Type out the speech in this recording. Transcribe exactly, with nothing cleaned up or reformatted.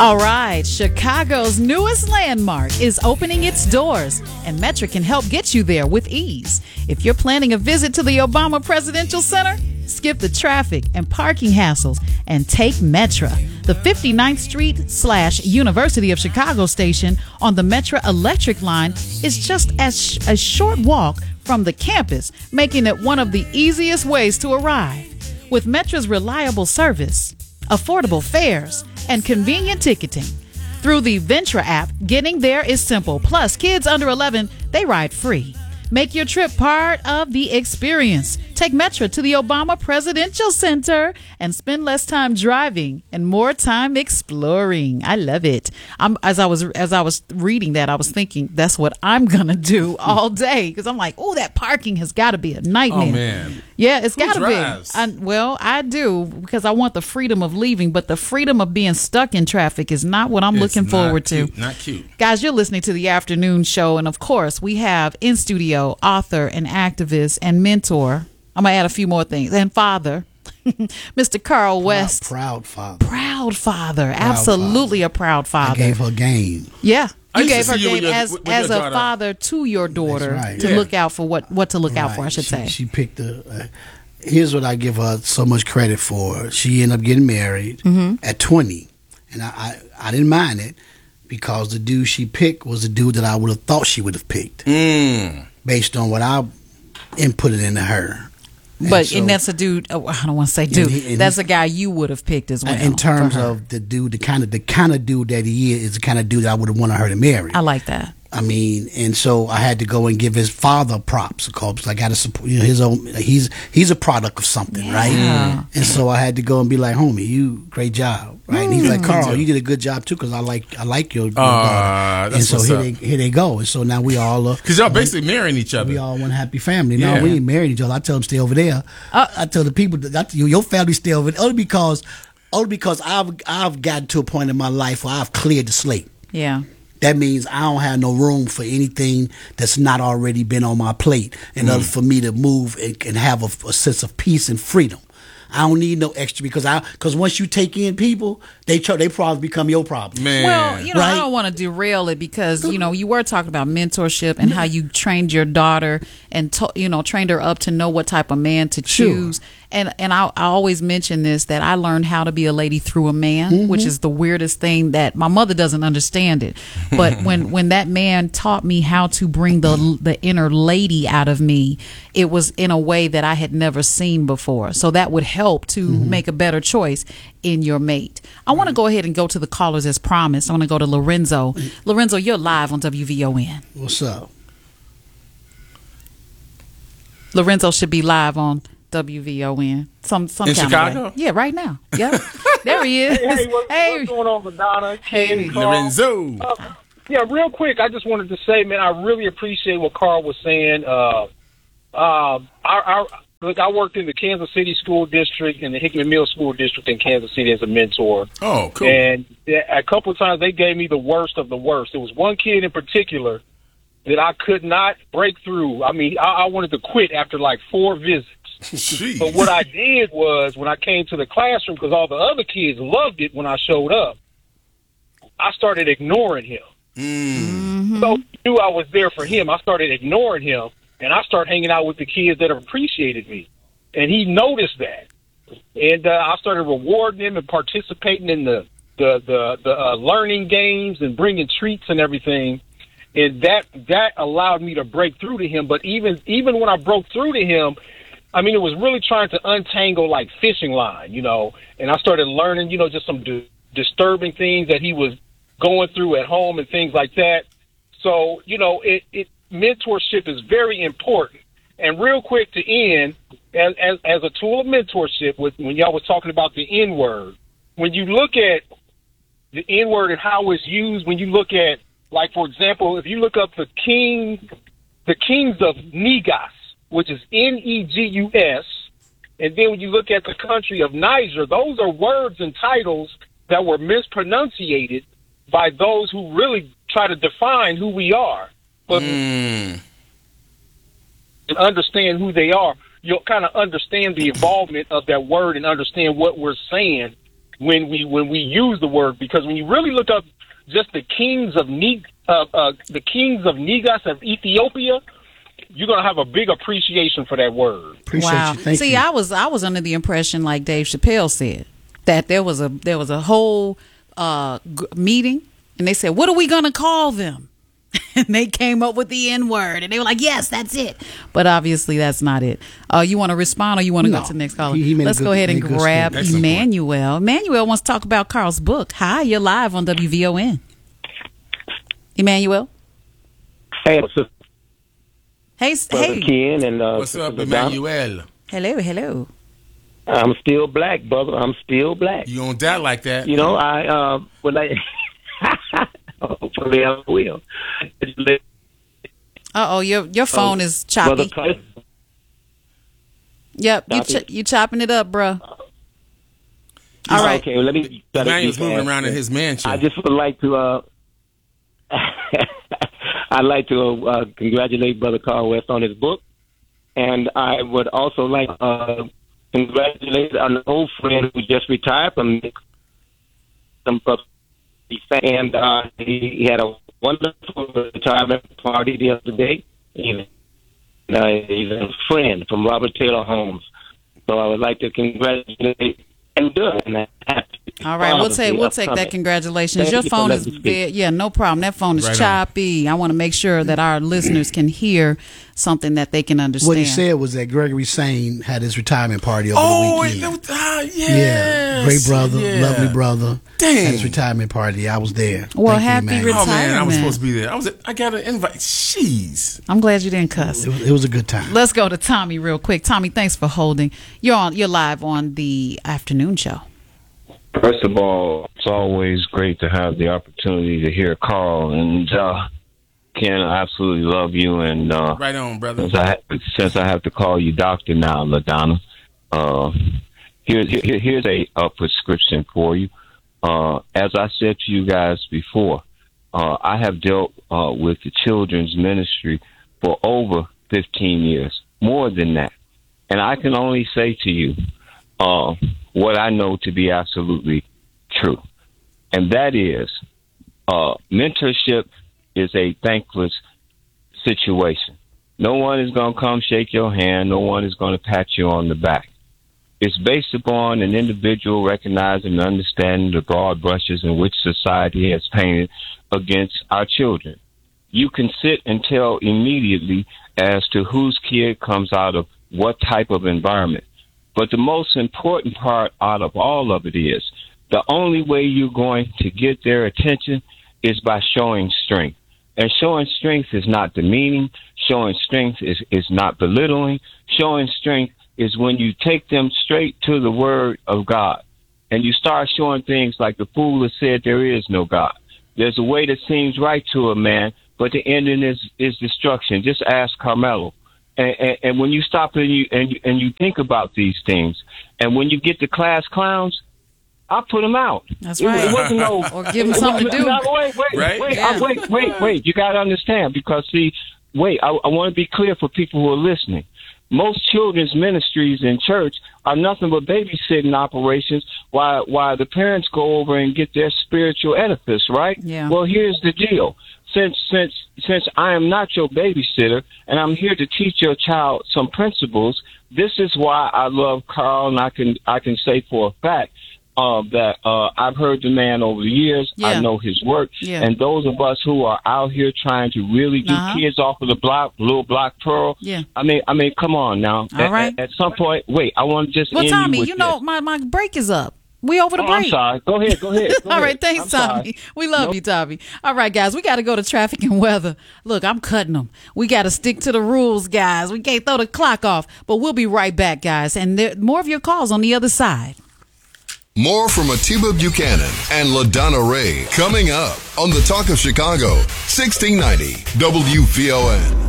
All right, Chicago's newest landmark is opening its doors, and Metra can help get you there with ease. If you're planning a visit to the Obama Presidential Center, skip the traffic and parking hassles and take Metra. The fifty-ninth Street slash University of Chicago station on the Metra Electric line is just as sh- a short walk from the campus, making it one of the easiest ways to arrive. With Metra's reliable service, affordable fares, and convenient ticketing. Through the Ventra app, getting there is simple. Plus, kids under eleven, they ride free. Make your trip part of the experience. Take Metra to the Obama Presidential Center and spend less time driving and more time exploring. I love it. I'm, as I was as I was reading that, I was thinking that's what I'm gonna do all day, because I'm like, oh, that parking has got to be a nightmare. Oh man, yeah, it's got to be. drives? I, well, I do, because I want the freedom of leaving, but the freedom of being stuck in traffic is not what I'm It's looking not forward cute, to. Not cute. Guys, you're listening to the afternoon show, and of course, we have in studio author and activist and mentor. I'm gonna add a few more things. And father, Mister Carl West. Proud, proud father. Proud father. Absolutely father. a proud father. I gave her game. Yeah. I You used to gave her see you with game your- as, with as your a daughter. father to your daughter, right. to Yeah. look out for what, what to look out for, I should she, say. She picked the. Uh, here's what I give her so much credit for. She ended up getting married Mm-hmm. at twenty, and I, I I didn't mind it because the dude she picked was the dude that I would have thought she would have picked Mm. based on what I inputted into her. But so- and that's a dude. Oh, I don't want to say dude. he- and that's he- a guy you would have picked as well. in terms for her. of the dude, the kind of the kind of dude that he is, is the kind of dude that I would have wanted her to marry. I like that. I mean, and so I had to go and give his father props because I got to support, you know, his own. He's he's a product of something, Yeah. right? And so I had to go and be like, "Homie, you great job, right?" And he's like, "Carl, too. you did a good job too, because I like I like your, your Ah, daughter." that's And so what's here up. they here they go, and so now we all uh, Because y'all basically marrying each other. we all one happy family. No, Yeah. we ain't married each other. I tell them stay over there. Uh, I tell the people that I, you, your family stay over there only because only because I've I've gotten to a point in my life where I've cleared the slate. Yeah. That means I don't have no room for anything that's not already been on my plate in Mm. order for me to move and, and have a, a sense of peace and freedom. I don't need no extra because I because once you take in people, they try, they probably become your problem. Man. Well, you know, I Right? don't want to derail it because, you know, you were talking about mentorship and how you trained your daughter and, to, you know, trained her up to know what type of man to Sure. choose. And and I, I always mention this, that I learned how to be a lady through a man, which is the weirdest thing that my mother doesn't understand it. But when, when that man taught me how to bring the the inner lady out of me, it was in a way that I had never seen before. So that would help to make a better choice in your mate. I want to go ahead and go to the callers as promised. I want to go to Lorenzo. Lorenzo, you're live on W V O N. What's up? Lorenzo should be live on W V O N. Some some In kind Chicago? Of way. Yeah, right now. Yep. There he is. Hey, what's, Hey. what's going on, Madonna? Hey. Ken, Carl? Lorenzo. Uh, yeah, real quick, I just wanted to say, man, I really appreciate what Carl was saying. Uh, uh, our, our, look, I worked in the Kansas City School District and the Hickman Mill School District in Kansas City as a mentor. Oh, cool. And a couple of times they gave me the worst of the worst. There was one kid in particular that I could not break through. I mean, I, I wanted to quit after like four visits. Jeez. But what I did was, when I came to the classroom, because all the other kids loved it when I showed up, I started ignoring him. Mm. So he knew I was there for him. I started ignoring him, and I started hanging out with the kids that appreciated me. And he noticed that. And uh, I started rewarding him and participating in the, the, the, the uh, learning games and bringing treats and everything. And that that allowed me to break through to him. But even even when I broke through to him, I mean, it was really trying to untangle like fishing line, you know, and I started learning, you know, just some di- disturbing things that he was going through at home and things like that. So, you know, it, it mentorship is very important. And real quick to end, as, as, as a tool of mentorship, with, when y'all was talking about the N word, when you look at the N word and how it's used, when you look at, like, for example, if you look up the king, the kings of Negus, which is N E G U S, and then when you look at the country of Niger, those are words and titles that were mispronunciated by those who really try to define who we are. But Mm. to understand who they are, you'll kind of understand the involvement of that word and understand what we're saying when we when we use the word, because when you really look up just the kings of Ne- uh, uh, the kings of Negus of Ethiopia, you're gonna have a big appreciation for that word. Appreciate Wow. you. Thank See, you. I was I was under the impression, like Dave Chappelle said, that there was a there was a whole uh, g- meeting, and they said, "What are we gonna call them?" And they came up with the N word, and they were like, "Yes, that's it." But obviously, that's not it. Uh, you want to respond, or you want to No. go to the next caller? He- he made a Let's good- go ahead and made a good grab statement. Excellent point. Emmanuel. Emmanuel wants to talk about Carl's book. Hi, you're live on W V O N. Emmanuel. Hey, what's up, Hey, s- brother hey. Ken? And uh, What's up, Sister Donna? Emmanuel? Hello, hello. I'm still black, brother. I'm still black. You don't die like that. You know, I uh, when I hopefully I will. Uh oh, your your phone is choppy. Brother Carl, Yep, you Choppy. ch- you chopping it up, bruh. All right. Okay, well, let me. try to Emmanuel's keep moving fast. around in his mansion. I just would like to. Uh, I'd like to uh, congratulate Brother Carl West on his book, and I would also like to uh, congratulate an old friend who just retired from some and uh, he, he had a wonderful retirement party the other day. He, uh, he's a friend from Robert Taylor Holmes, so I would like to congratulate and do it. All right, we'll take we'll take that. Congratulations. Thank Your you for phone is letting me speak. very, yeah, no problem. That phone is Right on. choppy. I want to make sure that our listeners can hear something that they can understand. What he said was that Gregory Sane had his retirement party over oh, the it, weekend. was- ah, yes. Yeah, great brother, Yeah. lovely brother. Dang. Had his retirement party. I was there. Well, Thank you, happy Emmanuel. Oh man, I was Retirement. supposed to be there. I was. I got an invite. Jeez. I'm glad you didn't cuss. It was, it was a good time. Let's go to Tommy real quick. Tommy, thanks for holding. You're on. You're live on the afternoon show. First of all, it's always great to have the opportunity to hear Carl. And uh, Ken, I absolutely love you. And uh, Right on, brother. since, I, since I have to call you doctor now, LaDonna, uh, here, here, here's a, a prescription for you. Uh, as I said to you guys before, uh, I have dealt uh, with the children's ministry for over fifteen years, more than that. And I can only say to you, uh, what I know to be absolutely true. And that is, uh, mentorship is a thankless situation. No one is going to come shake your hand. No one is going to pat you on the back. It's based upon an individual recognizing and understanding the broad brushes in which society has painted against our children. You can sit and tell immediately as to whose kid comes out of what type of environment. But the most important part out of all of it is the only way you're going to get their attention is by showing strength. And showing strength is not demeaning. Showing strength is, is not belittling. Showing strength is when you take them straight to the word of God and you start showing things like the fool has said there is no God. There's a way that seems right to a man, but the ending is, is destruction. Just ask Carmelo. And, and, and when you stop and you, and you and you think about these things, and when you get to class clowns, I put them out. That's It- right. It wasn't no. Or give them something to do. No, wait, wait, Right? wait, Yeah. I- wait, wait, wait. You got to understand because see, wait. I, I want to be clear for people who are listening. Most children's ministries in church are nothing but babysitting operations while while the parents go over and get their spiritual edifice, right? Yeah. Well, here's the deal. Since since since I am not your babysitter and I'm here to teach your child some principles, this is why I love Carl, and I can I can say for a fact uh, that uh, I've heard the man over the years. Yeah. I know his work, Yeah. and those of us who are out here trying to really do Uh-huh. kids off of the block, little block pearl. Yeah. I mean, I mean, come on now. All at, right. At, at some point, wait. I want to just Well, end Tommy, you, with you know this. my, my break is up. We over the Oh, break. I'm sorry. Go ahead. Go ahead. Go All ahead. right, thanks, I'm Tommy. sorry. We love Nope. you, Tommy. All right, guys, we got to go to traffic and weather. Look, I'm cutting them. We got to stick to the rules, guys. We can't throw the clock off, but we'll be right back, guys. And there, more of your calls on the other side. More from Atiba Buchanan and LaDonna Ray coming up on the Talk of Chicago, sixteen ninety W V O N.